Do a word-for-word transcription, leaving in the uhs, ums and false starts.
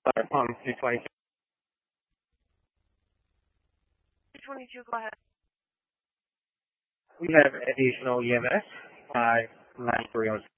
Sorry, um, two twenty-two. two twenty-two, go ahead. We have additional E M S five nine three oh.